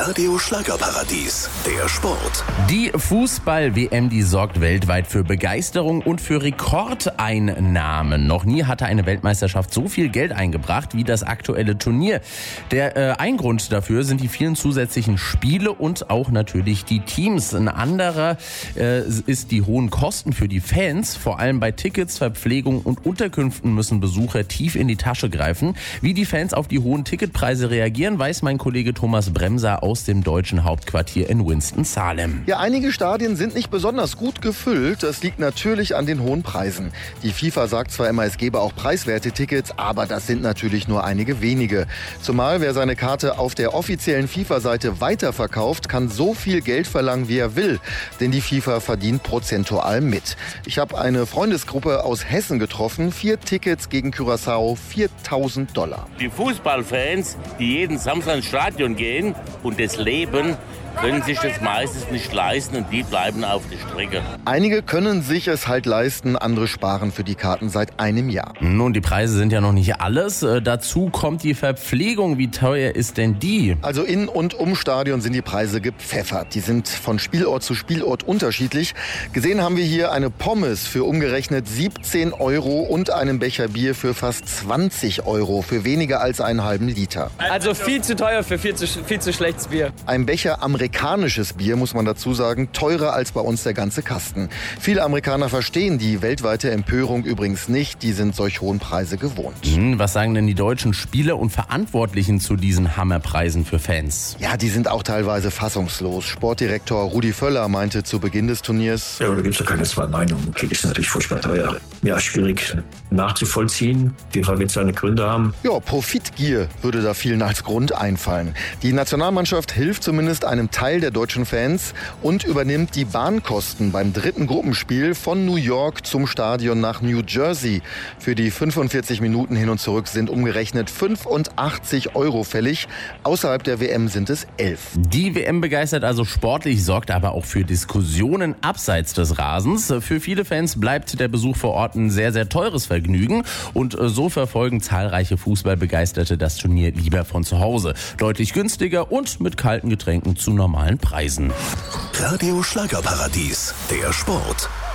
Radio Schlagerparadies, der Sport. Die Fußball-WM, die sorgt weltweit für Begeisterung und für Rekordeinnahmen. Noch nie hatte eine Weltmeisterschaft so viel Geld eingebracht wie das aktuelle Turnier. Ein Grund dafür sind die vielen zusätzlichen Spiele und auch natürlich die Teams. Ein anderer ist die hohen Kosten für die Fans. Vor allem bei Tickets, Verpflegung und Unterkünften müssen Besucher tief in die Tasche greifen. Wie die Fans auf die hohen Ticketpreise reagieren, weiß mein Kollege Thomas Bremser aus dem deutschen Hauptquartier in Winston-Salem. Ja, einige Stadien sind nicht besonders gut gefüllt. Das liegt natürlich an den hohen Preisen. Die FIFA sagt zwar immer, es gebe auch preiswerte Tickets, aber das sind natürlich nur einige wenige. Zumal wer seine Karte auf der offiziellen FIFA-Seite weiterverkauft, kann so viel Geld verlangen, wie er will. Denn die FIFA verdient prozentual mit. Ich habe eine Freundesgruppe aus Hessen getroffen. 4 Tickets gegen Curaçao, $4.000. Die Fußballfans, die jeden Samstag ins Stadion gehen und das leben, können sich das meistens nicht leisten und die bleiben auf der Strecke. Einige können sich es halt leisten, andere sparen für die Karten seit einem Jahr. Nun, die Preise sind ja noch nicht alles. Dazu kommt die Verpflegung. Wie teuer ist denn die? Also in und um Stadion sind die Preise gepfeffert. Die sind von Spielort zu Spielort unterschiedlich. Gesehen haben wir hier eine Pommes für umgerechnet 17 € und einen Becher Bier für fast 20 € für weniger als einen halben Liter. Also viel zu teuer für viel zu schlechtes Bier. Ein Becher amerikanisches Bier, muss man dazu sagen, teurer als bei uns der ganze Kasten. Viele Amerikaner verstehen die weltweite Empörung übrigens nicht. Die sind solch hohen Preise gewohnt. Was sagen denn die deutschen Spieler und Verantwortlichen zu diesen Hammerpreisen für Fans? Ja, die sind auch teilweise fassungslos. Sportdirektor Rudi Völler meinte zu Beginn des Turniers: Ja, da gibt es ja keine zwei Meinungen. Okay, das ist natürlich furchtbar teuer. Ja, schwierig nachzuvollziehen. FIFA wird seine Gründe haben. Ja, Profitgier würde da vielen als Grund einfallen. Die Nationalmannschaft hilft zumindest einem Teil der deutschen Fans und übernimmt die Bahnkosten beim dritten Gruppenspiel von New York zum Stadion nach New Jersey. Für die 45 Minuten hin und zurück sind umgerechnet 85 € fällig. Außerhalb der WM sind es 11. Die WM begeistert also sportlich, sorgt aber auch für Diskussionen abseits des Rasens. Für viele Fans bleibt der Besuch vor Ort ein sehr, sehr teures Vergnügen. Und so verfolgen zahlreiche Fußballbegeisterte das Turnier lieber von zu Hause. Deutlich günstiger und mit kalten Getränken zu normalen Preisen. Radio Schlagerparadies, der Sport.